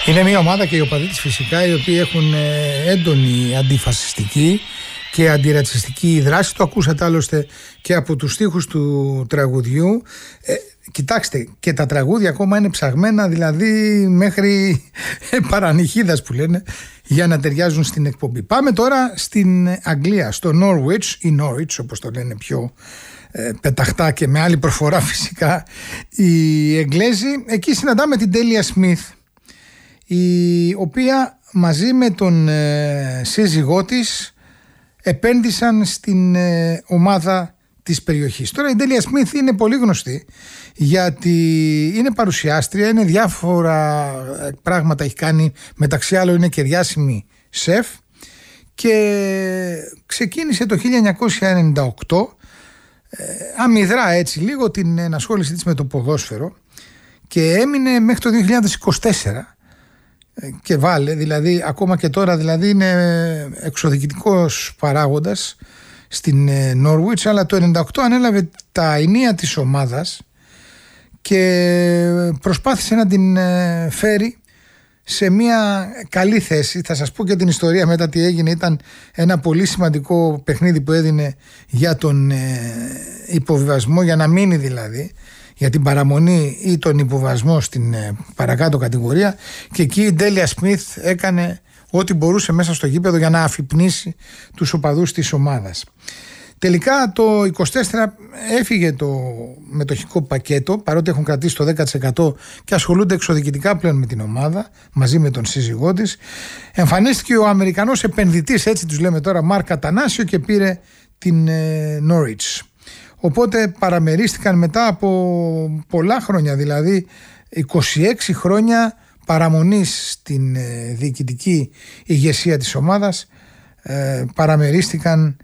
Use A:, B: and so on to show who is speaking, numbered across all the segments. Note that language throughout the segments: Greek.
A: Είναι μια ομάδα και οι οπαδοί της φυσικά, οι οποίοι έχουν έντονη αντιφασιστική και αντιρατσιστική δράση. Το ακούσατε άλλωστε και από τους στίχους του τραγουδιού. Κοιτάξτε, και τα τραγούδια ακόμα είναι ψαγμένα, δηλαδή μέχρι παρανυχίδας που λένε, για να ταιριάζουν στην εκπομπή. Πάμε τώρα στην Αγγλία, στο Norwich ή Norwich όπως το λένε πιο πεταχτά και με άλλη προφορά φυσικά οι Εγγλέζοι. Εκεί συναντάμε την Τέλεια Σμιθ, η οποία μαζί με τον σύζυγό της επένδυσαν στην ομάδα της περιοχής. Τώρα η Τέλεια Σμιθ είναι πολύ γνωστή γιατί είναι παρουσιάστρια, είναι διάφορα πράγματα έχει κάνει, μεταξύ άλλων είναι και διάσημη σεφ, και ξεκίνησε το 1998 αμυδρά έτσι λίγο την ενασχόλησή της με το ποδόσφαιρο και έμεινε μέχρι το 2024 και βάλε, δηλαδή ακόμα και τώρα δηλαδή είναι εξωδιοικητικός παράγοντας στην Norwich, αλλά το 98 ανέλαβε τα ενία της ομάδας και προσπάθησε να την φέρει σε μια καλή θέση. Θα σας πω και την ιστορία μετά τι έγινε. Ήταν ένα πολύ σημαντικό παιχνίδι που έδινε για τον υποβιβασμό, για να μείνει δηλαδή, για την παραμονή ή τον υποβιβασμό στην παρακάτω κατηγορία, και εκεί η Τέλεια Σμιθ έκανε ό,τι μπορούσε μέσα στο γήπεδο για να αφυπνίσει τους οπαδούς της ομάδας. Τελικά το 24 έφυγε το μετοχικό πακέτο, παρότι έχουν κρατήσει το 10% και ασχολούνται εξωδιοικητικά πλέον με την ομάδα μαζί με τον σύζυγό της. Εμφανίστηκε ο Αμερικανός επενδυτής, έτσι τους λέμε τώρα, Μάρκ Ατανάσιο, και πήρε την Norwich. Οπότε παραμερίστηκαν μετά από πολλά χρόνια, δηλαδή 26 χρόνια παραμονής στην διοικητική ηγεσία της ομάδας, παραμερίστηκαν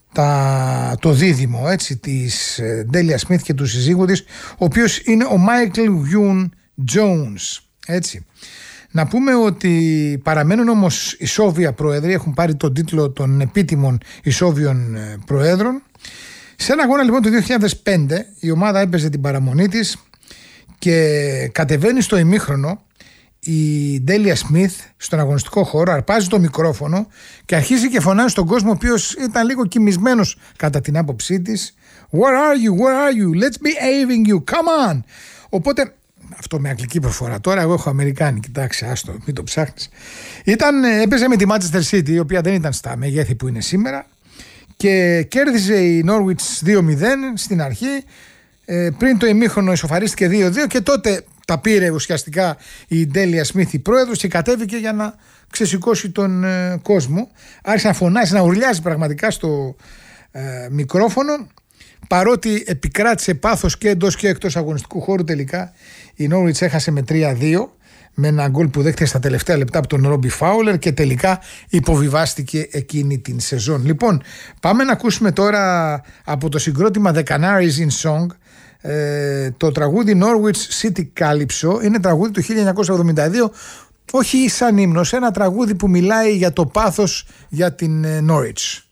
A: το δίδυμο έτσι, της Τέλεια Σμιθ και του συζύγου της, ο οποίος είναι ο Μάικλ Γιουν Τζόουνς, έτσι. Να πούμε ότι παραμένουν όμως ισόβια πρόεδροι, έχουν πάρει τον τίτλο των επίτιμων ισόβιων προέδρων. Σε ένα αγώνα λοιπόν το 2005 η ομάδα έπαιζε την παραμονή της και κατεβαίνει στο ημίχρονο η Τέλεια Σμιθ στον αγωνιστικό χώρο, αρπάζει το μικρόφωνο και αρχίζει και φωνάζει στον κόσμο, ο οποίος ήταν λίγο κοιμισμένος κατά την άποψή της. Where are you, where are you, let's be aving you, come on. Οπότε, αυτό με αγγλική προφορά, τώρα εγώ έχω αμερικάνικη, κοιτάξτε, άστο, μην το ψάχνεις. Έπαιζε με τη Manchester City, η οποία δεν ήταν στα μεγέθη που είναι σήμερα, και κέρδιζε η Norwich 2-0 στην αρχή. Πριν το ημίχρονο ισοφαρίστηκε 2-2 και τότε τα πήρε ουσιαστικά η Τέλεια Σμιθ, η πρόεδρος, και κατέβηκε για να ξεσηκώσει τον κόσμο. Άρχισε να φωνάζει, να ουρλιάζει πραγματικά στο μικρόφωνο. Παρότι επικράτησε πάθος και εντός και εκτός αγωνιστικού χώρου, τελικά η Norwich έχασε με 3-2 με ένα γκολ που δέχτηκε στα τελευταία λεπτά από τον Ρόμπι Φάουλερ και τελικά υποβιβάστηκε εκείνη την σεζόν. Λοιπόν, πάμε να ακούσουμε τώρα από το συγκρότημα The Canaries in Song το τραγούδι Norwich City Calypso. Είναι τραγούδι του 1972, όχι σαν ύμνος, ένα τραγούδι που μιλάει για το πάθος για την Norwich.